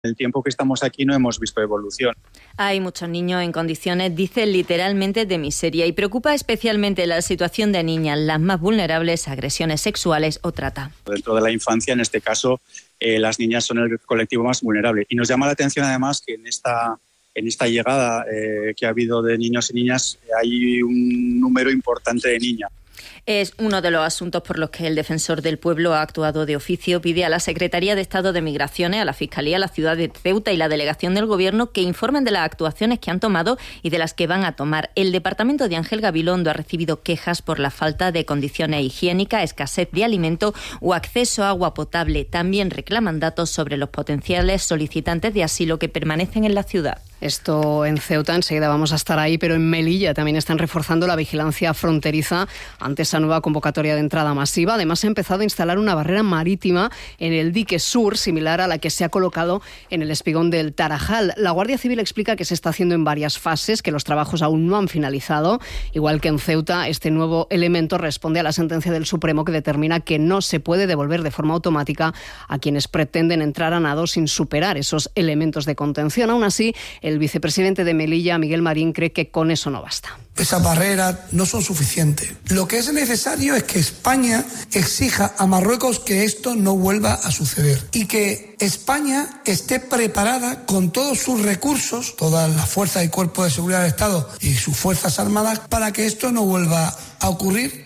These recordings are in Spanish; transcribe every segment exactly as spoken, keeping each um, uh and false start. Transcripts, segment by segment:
El tiempo que estamos aquí no hemos visto evolución. Hay muchos niños en condiciones, dice literalmente, de miseria y preocupa especialmente la situación de niñas, las más vulnerables a agresiones sexuales o trata. Dentro de la infancia, en este caso, eh, las niñas son el colectivo más vulnerable. Y nos llama la atención además que en esta, en esta llegada eh, que ha habido de niños y niñas hay un número importante de niñas. Es uno de los asuntos por los que el Defensor del Pueblo ha actuado de oficio. Pide a la Secretaría de Estado de Migraciones, a la Fiscalía, a la ciudad de Ceuta y la Delegación del Gobierno que informen de las actuaciones que han tomado y de las que van a tomar. El departamento de Ángel Gabilondo ha recibido quejas por la falta de condiciones higiénicas, escasez de alimento o acceso a agua potable. También reclaman datos sobre los potenciales solicitantes de asilo que permanecen en la ciudad. Esto en Ceuta, enseguida vamos a estar ahí, pero en Melilla también están reforzando la vigilancia fronteriza ante esa nueva convocatoria de entrada masiva. Además, se ha empezado a instalar una barrera marítima en el dique sur, similar a la que se ha colocado en el espigón del Tarajal. La Guardia Civil explica que se está haciendo en varias fases, que los trabajos aún no han finalizado. Igual que en Ceuta, este nuevo elemento responde a la sentencia del Supremo que determina que no se puede devolver de forma automática a quienes pretenden entrar a nado sin superar esos elementos de contención. Aún así, el vicepresidente de Melilla, Miguel Marín, cree que con eso no basta. Esas barreras no son suficientes. Lo que es necesario es que España exija a Marruecos que esto no vuelva a suceder y que España esté preparada con todos sus recursos, todas las fuerzas y cuerpos de seguridad del Estado y sus fuerzas armadas para que esto no vuelva a ocurrir.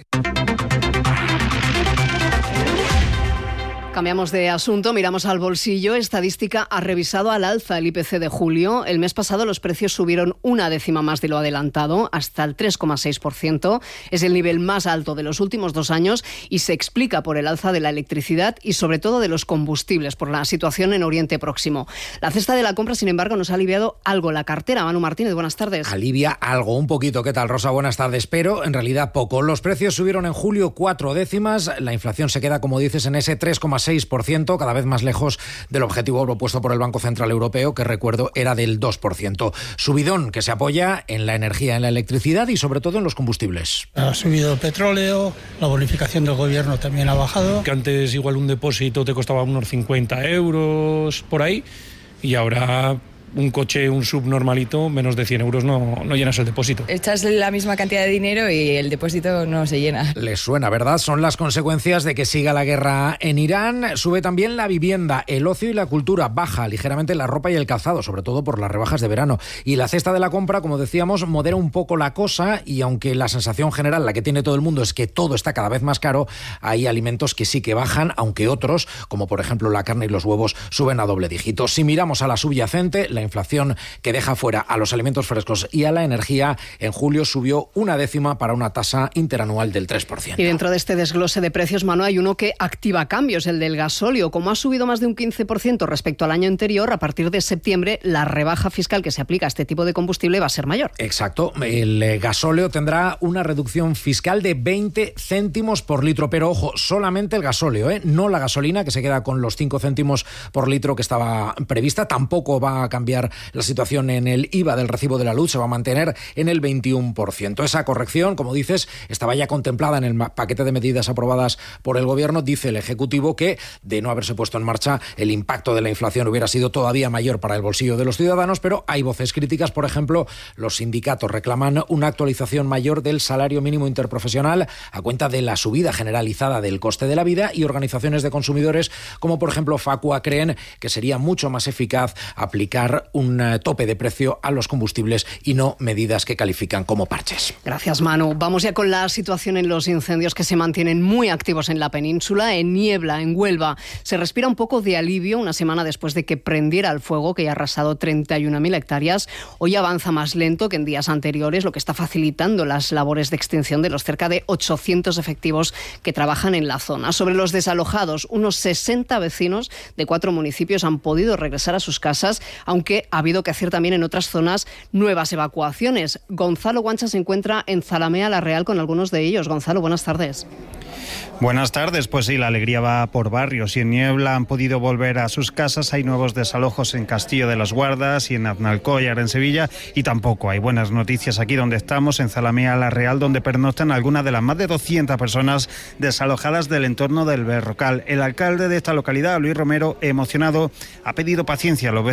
Cambiamos de asunto, miramos al bolsillo. Estadística ha revisado al alza el I P C de julio. El mes pasado los precios subieron una décima más de lo adelantado, hasta el tres coma seis por ciento. Es el nivel más alto de los últimos dos años y se explica por el alza de la electricidad y sobre todo de los combustibles, por la situación en Oriente Próximo. La cesta de la compra, sin embargo, nos ha aliviado algo la cartera. Manu Martínez, buenas tardes. Alivia algo, un poquito. ¿Qué tal, Rosa? Buenas tardes. Pero en realidad poco. Los precios subieron en julio cuatro décimas. La inflación se queda, como dices, en ese tres coma seis por ciento, cada vez más lejos del objetivo propuesto por el Banco Central Europeo, que recuerdo era del dos por ciento. Subidón que se apoya en la energía, en la electricidad y sobre todo en los combustibles. Ha subido el petróleo, la bonificación del gobierno también ha bajado. Que antes igual un depósito te costaba unos cincuenta euros por ahí y ahora un coche, un sub normalito, menos de cien euros no, no llenas el depósito. Echas la misma cantidad de dinero y el depósito no se llena. Les suena, ¿verdad? Son las consecuencias de que siga la guerra en Irán. Sube también la vivienda, el ocio y la cultura. Baja ligeramente la ropa y el calzado, sobre todo por las rebajas de verano. Y la cesta de la compra, como decíamos, modera un poco la cosa y aunque la sensación general, la que tiene todo el mundo, es que todo está cada vez más caro, hay alimentos que sí que bajan, aunque otros, como por ejemplo la carne y los huevos, suben a doble dígito. Si miramos a la subyacente, la inflación que deja fuera a los alimentos frescos y a la energía, en julio subió una décima para una tasa interanual del tres por ciento. Y dentro de este desglose de precios, Manu, hay uno que activa cambios, el del gasóleo. Como ha subido más de un quince por ciento respecto al año anterior, a partir de septiembre la rebaja fiscal que se aplica a este tipo de combustible va a ser mayor. Exacto. El gasóleo tendrá una reducción fiscal de veinte céntimos por litro, pero ojo, solamente el gasóleo, ¿eh? No la gasolina, que se queda con los cinco céntimos por litro que estaba prevista. Tampoco va a cambiar la situación en el I V A del recibo de la luz, se va a mantener en el veintiuno por ciento. Esa corrección, como dices, estaba ya contemplada en el paquete de medidas aprobadas por el Gobierno. Dice el Ejecutivo que, de no haberse puesto en marcha, el impacto de la inflación hubiera sido todavía mayor para el bolsillo de los ciudadanos, pero hay voces críticas. Por ejemplo, los sindicatos reclaman una actualización mayor del salario mínimo interprofesional a cuenta de la subida generalizada del coste de la vida, y organizaciones de consumidores como por ejemplo Facua creen que sería mucho más eficaz aplicar un tope de precio a los combustibles y no medidas que califican como parches. Gracias, Manu. Vamos ya con la situación en los incendios que se mantienen muy activos en la península. En Niebla, en Huelva, se respira un poco de alivio una semana después de que prendiera el fuego, que ya ha arrasado treinta y una mil hectáreas. Hoy avanza más lento que en días anteriores, lo que está facilitando las labores de extinción de los cerca de ochocientos efectivos que trabajan en la zona. Sobre los desalojados, unos sesenta vecinos de cuatro municipios han podido regresar a sus casas, aunque ha habido que hacer también en otras zonas nuevas evacuaciones. Gonzalo Guancha se encuentra en Zalamea la Real con algunos de ellos. Gonzalo, buenas tardes. Buenas tardes. Pues sí, la alegría va por barrios y en Niebla han podido volver a sus casas. Hay nuevos desalojos en Castillo de las Guardas y en Aznalcóllar, en Sevilla, y tampoco hay buenas noticias aquí donde estamos, en Zalamea la Real, donde pernoctan algunas de las más de doscientas personas desalojadas del entorno del Berrocal. El alcalde de esta localidad, Luis Romero, emocionado, ha pedido paciencia a los vecinos